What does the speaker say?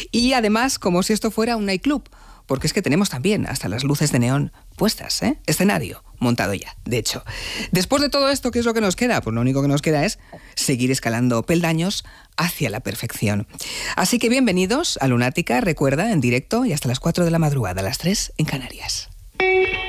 Y además, como si esto fuera un nightclub, porque es que tenemos también hasta las luces de neón puestas, ¿eh? Escenario montado ya, de hecho. Después de todo esto, ¿qué es lo que nos queda? Pues lo único que nos queda es seguir escalando peldaños hacia la perfección. Así que bienvenidos a Lunática, recuerda, en directo y hasta las 4 de la madrugada, a las 3 en Canarias.